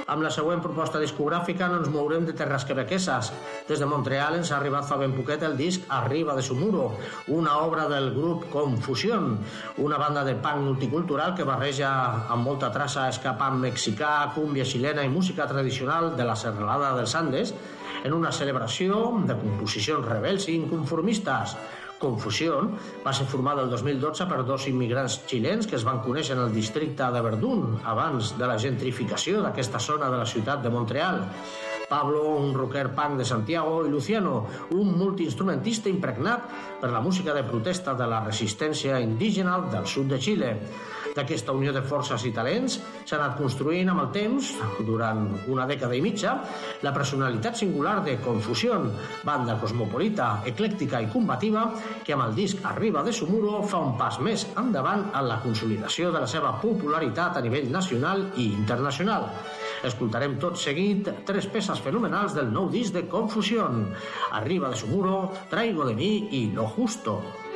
Amb la següent proposta discogràfica no ens mourem de terres quebequeses. Des de Montreal ens ha arribat fa ben poquet el disc Arriba de su muro, una obra del grup Confusión, una banda de punk multicultural que barreja amb molta traça escapant mexicà, cúmbia xilena i música tradicional de la serralada dels Andes en una celebració de composicions rebels i inconformistes. Confusión va ser formada el 2012 per dos immigrants xilens que es van conèixer en el districte de Verdun abans de la gentrificació d'aquesta zona de la ciutat de Montreal. Pablo, un rocker punk de Santiago, i Luciano, un multiinstrumentista impregnat per la música de protesta de la resistència indígena del sud de Xile. D'aquesta unió de forces i talents s'ha anat construint amb el temps, durant una dècada i mitja, la personalitat singular de Confusión, banda cosmopolita, eclèctica i combativa, que amb el disc Arriba de su muro fa un pas més endavant en la consolidació de la seva popularitat a nivell nacional i internacional. Escoltarem tot seguit tres peces fenomenals del nou disc de Confusión: Arriba de su muro, Traigo de mí i Lo Justo.